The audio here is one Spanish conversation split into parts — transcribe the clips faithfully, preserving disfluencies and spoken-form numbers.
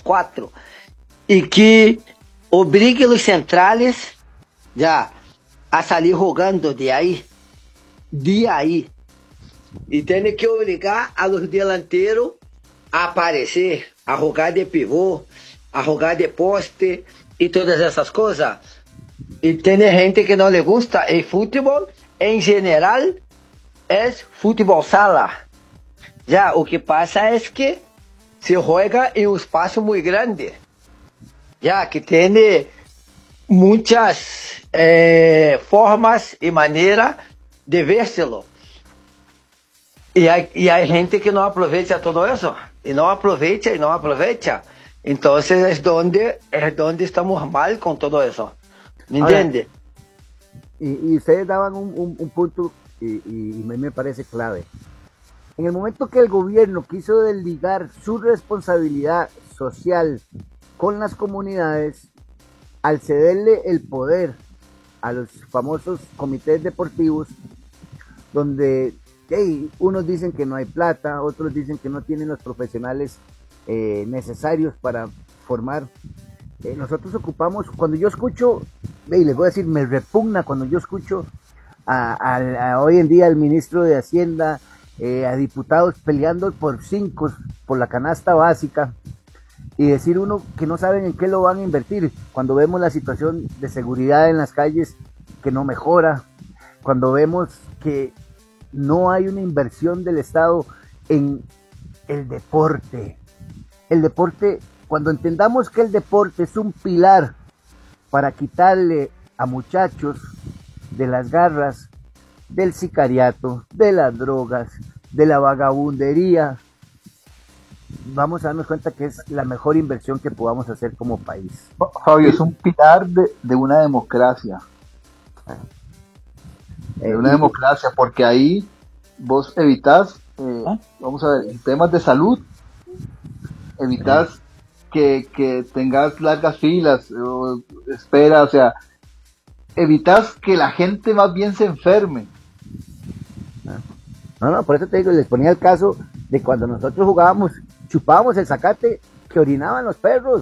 quatro, e que obrigue os centrales já a sair jogando de aí, de aí, e tem que obrigar a los delanteiros a aparecer, a jogar de pivô, a jogar de poste e todas essas coisas. E tem gente que não le gusta el futebol, em geral, é futebol sala. Já, o que passa é que se juega em um espaço muito grande, já que tem muitas eh, formas e maneiras de vérselo. E há, e há gente que não aproveita tudo isso, e não aproveita, e não aproveita. Então, é onde, é onde estamos mal com todo isso. ¿Me entiende? Y, y ustedes daban un, un, un punto y, y me, me parece clave. En el momento que el gobierno quiso desligar su responsabilidad social con las comunidades, al cederle el poder a los famosos comités deportivos, donde hey, unos dicen que no hay plata, otros dicen que no tienen los profesionales eh, necesarios para formar. Eh, nosotros ocupamos, cuando yo escucho, y les voy a decir, me repugna cuando yo escucho a, a, a hoy en día al ministro de Hacienda, eh, a diputados peleando por cinco, por la canasta básica, y decir uno que no saben en qué lo van a invertir, cuando vemos la situación de seguridad en las calles que no mejora, cuando vemos que no hay una inversión del Estado en el deporte. El deporte, cuando entendamos que el deporte es un pilar para quitarle a muchachos de las garras del sicariato, de las drogas, de la vagabundería, vamos a darnos cuenta que es la mejor inversión que podamos hacer como país. Fabio, es un pilar de, de una democracia. De una democracia, porque ahí vos evitas, eh, vamos a ver, en temas de salud, evitas que, que tengas largas filas, o espera, o sea, evitas que la gente más bien se enferme. No, no, por eso te digo, les ponía el caso de cuando nosotros jugábamos, chupábamos el zacate que orinaban los perros.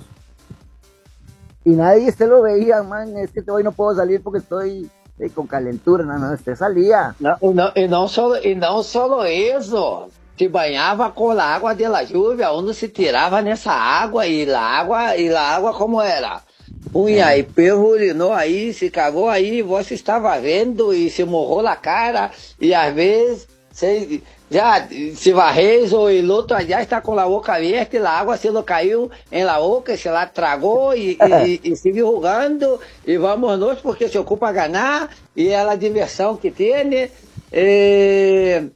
Y nadie este lo veía, man, es que hoy no puedo salir porque estoy eh, con calentura, no, no, usted salía. Não, não, e, não só, e não só isso, se banhava com a água de la lluvia, onde se tirava nessa água, e a água, e a água como era? Unha, e perro urinou aí, se cagou aí, você estava vendo e se morrou na cara, e às vezes se, já se varrez ou el outro allá está com a boca aberta e a água se lo caiu em la boca, se lá tragou e, e, e, e sigue jogando, e vamos nós porque se ocupa ganhar, e é a diversão que tem. Eh,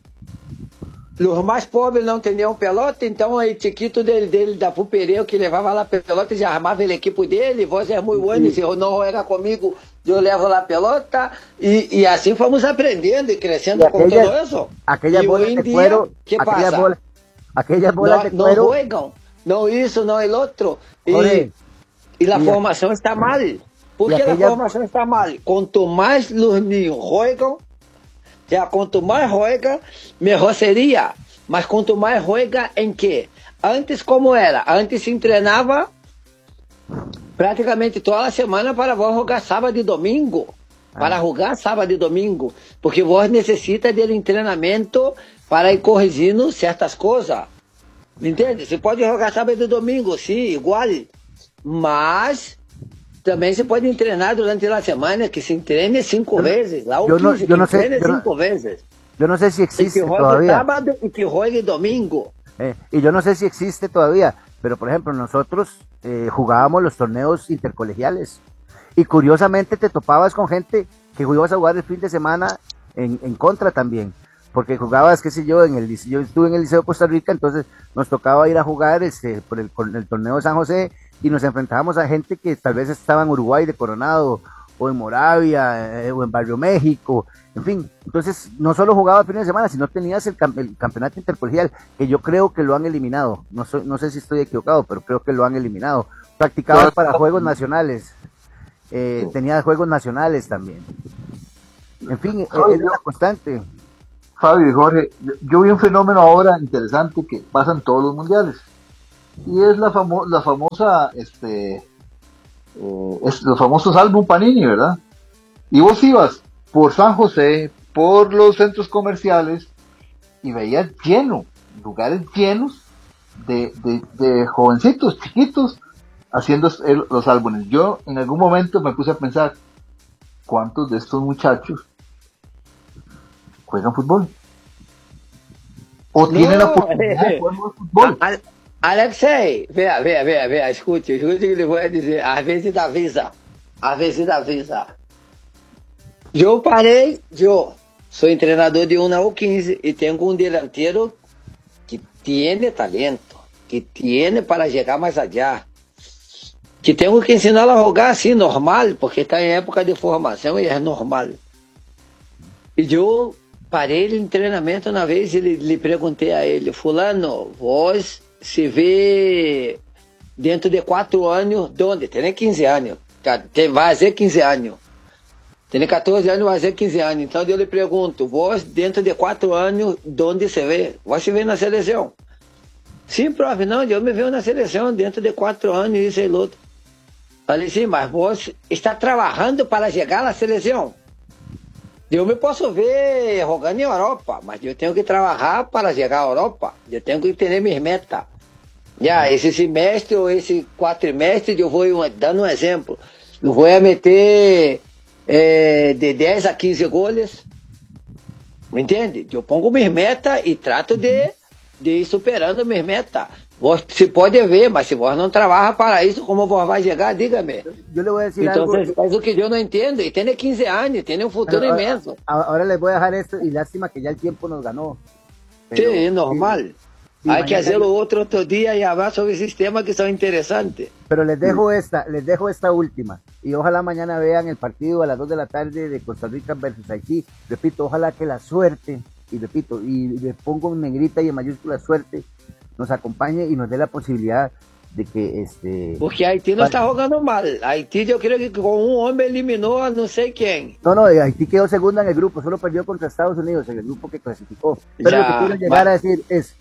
os mais pobres não tinham pelota, então o etiquito dele, dele da Pupereu que levava lá a pelota, já armava o equipo dele, vós é muito bueno, se não era comigo, eu levo lá a pelota, e, e assim fomos aprendendo e crescendo aquella, com tudo isso. Aquela bola de dia, cuero, que aquella passa? Bola, aquella bola não, de cuero. Não jogam, não isso, não el outro, e, e a formação está mal. Por que aquella... a formação está mal? Quanto mais os niños jogam, já quanto mais juega, melhor seria. Mas quanto mais juega em que? Antes como era? Antes se treinava praticamente toda a semana para vós jogar sábado e domingo. Ah. Para jogar sábado e domingo. Porque vós necessita de treinamento para ir corrigindo certas coisas. Me entende? Você pode jogar sábado e domingo, sim, igual. Mas também se pode treinar durante a semana, que se treine cinco yo, vezes. Lá o yo no, quince, yo no que sé, treine yo cinco no, vezes. Yo no sé si existe y que todavía. sábado y que juegue domingo. Eh, y yo no sé si existe todavía, pero por ejemplo nosotros eh, jugábamos los torneos intercolegiales y curiosamente te topabas con gente que ibas a jugar el fin de semana en, en contra también, porque jugabas, qué sé yo, en el yo estuve en el Liceo de Costa Rica, entonces nos tocaba ir a jugar este por el, por el torneo de San José y nos enfrentábamos a gente que tal vez estaba en Uruguay de Coronado o en Moravia eh, o en Barrio México, en fin, entonces no solo jugaba el fin de semana, sino tenías el, camp el campeonato intercolegial, que yo creo que lo han eliminado, no, soy, no sé si estoy equivocado, pero creo que lo han eliminado, practicabas para juegos nacionales, eh, tenías juegos nacionales también, en fin, Fabio, es una constante. Fabio y Jorge, yo, yo vi un fenómeno ahora interesante que pasa en todos los mundiales, y es la, famo la famosa, este, eh, es los famosos álbum Panini, ¿verdad? Y vos ibas por San José, por los centros comerciales, y veías lleno, lugares llenos de, de, de jovencitos, chiquitos, haciendo el, los álbumes. Yo en algún momento me puse a pensar, ¿cuántos de estos muchachos juegan fútbol? ¿O no, tienen la oportunidad de jugar fútbol? Al Alexei, vea, vea, vea, vea, escute, escute o que ele vai dizer, às vezes avisa, às vezes avisa. Eu parei, eu sou treinador de um na U quinze e tenho um delantero que tem talento, que tem para chegar mais allá, que tenho que ensiná-lo a jogar assim, normal, porque está em época de formação e é normal. E eu parei ele em treinamento uma vez e lhe, lhe perguntei a ele, fulano, vós se vê dentro de quatro anos, de onde? Tem quinze anos, vai fazer quinze anos. Tem quatorze anos, vai fazer quinze anos. Então eu lhe pergunto, vós dentro de quatro anos, de onde se vê? Vós se vê na seleção? Sim, prof, não, eu me vejo na seleção dentro de quatro anos, isso e outro. Falei, sim, mas vós está trabalhando para chegar na seleção? Eu me posso ver jogando em Europa, mas eu tenho que trabalhar para chegar à Europa. Eu tenho que ter minhas metas. Já, esse semestre ou esse quatrimestre, eu vou, dando um exemplo, eu vou meter é, de dez a quinze goles. Me entende? Eu pongo minhas metas e trato de, de ir superando minhas metas. Você pode ver, mas se vos não trabalha para isso, como vos vai chegar? Dígame. Yo le voy a decir então, algo. Es o que yo no entiendo. Y tiene quince años, tiene un futuro Pero, inmenso. Ahora, ahora les voy a dejar esto, y lástima que ya el tiempo nos ganó. Pero, sí, es normal. Y, y Hay que hacerlo yo... otro otro día y hablar sobre sistemas que son interesantes. Pero les dejo esta, les dejo esta última. Y ojalá mañana vean el partido a las dos de la tarde de Costa Rica versus Haití. Repito, ojalá que la suerte, y repito, y le pongo en negrita y en mayúscula suerte, nos acompañe y nos dé la posibilidad de que este... Porque Haití no está jugando mal. Haití yo creo que con un hombre eliminó a no sé quién. No, no, Haití quedó segunda en el grupo, solo perdió contra Estados Unidos en el grupo que clasificó. Pero ya, lo que quiero llegar va. a decir es,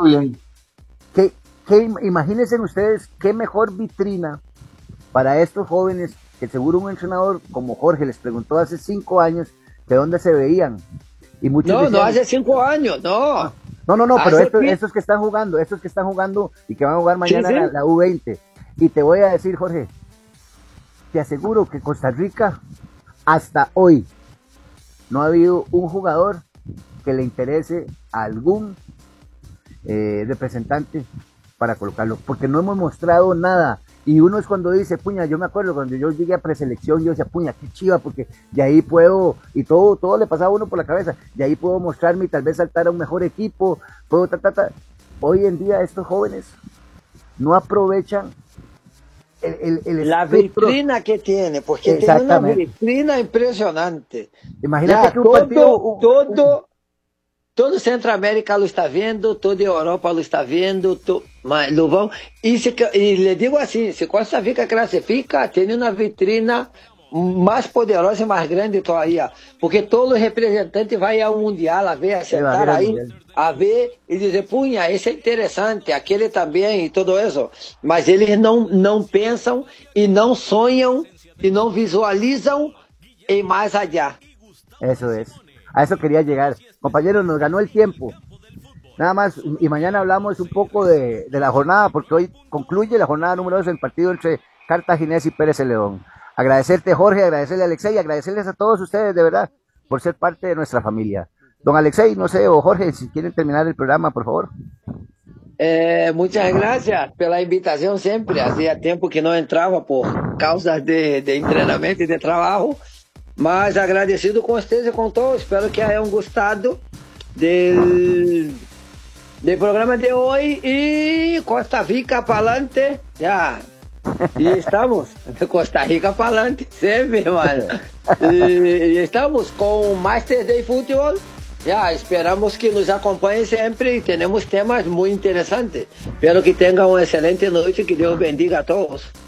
que, que imagínense ustedes qué mejor vitrina para estos jóvenes, que seguro un entrenador como Jorge les preguntó hace cinco años de dónde se veían. Y muchos no, decían, no hace cinco años, no. No, no, no, pero estos, estos que están jugando, estos que están jugando y que van a jugar mañana sí, sí. La, la U veinte. Y te voy a decir, Jorge, te aseguro que Costa Rica, hasta hoy, no ha habido un jugador que le interese a algún eh, representante para colocarlo, porque no hemos mostrado nada. Y uno es cuando dice, puña, yo me acuerdo cuando yo llegué a preselección, yo decía, puña, qué chiva, porque de ahí puedo, y todo todo le pasaba a uno por la cabeza, de ahí puedo mostrarme y tal vez saltar a un mejor equipo, puedo ta, ta, ta. Hoy en día estos jóvenes no aprovechan el, el, el la espectro. Vitrina que tiene, porque tiene una vitrina impresionante. Imagínate ya, que un todo, partido... Un, todo, un... todo Centroamérica lo está viendo, toda Europa lo está viendo, to... mas lo vão... y, se... y le digo así, si Costa Rica clasifica, tiene una vitrina más poderosa y más grande todavía, porque todos los representantes van al Mundial a ver, a sentar ahí, a ver y dizer, puña, esse é interessante, aquele também e tudo isso, mas eles não, não pensam e não sonham e não visualizam em mais allá. Eso es. A eso quería llegar. Compañeros, nos ganó el tiempo. Nada más, y mañana hablamos un poco de, de la jornada, porque hoy concluye la jornada número dos del partido entre Cartaginés y Pérez Celedón. Agradecerte, Jorge, agradecerle a Alexei y agradecerles a todos ustedes, de verdad, por ser parte de nuestra familia. Don Alexei, no sé, o Jorge, si quieren terminar el programa, por favor. Eh, muchas gracias pela invitación siempre. Hacía tiempo que no entraba por causas de, de entrenamiento y de trabajo. Mas agradecido com vocês e com todos, espero que hayan gostado del, del programa de hoy y Costa Rica para adelante, ya, y estamos, Costa Rica para adelante, siempre, hermano, y, y estamos con Master Day Fútbol, ya, esperamos que nos acompañen siempre y tenemos temas muy interesantes, espero que tengan una excelente noche, que Dios bendiga a todos.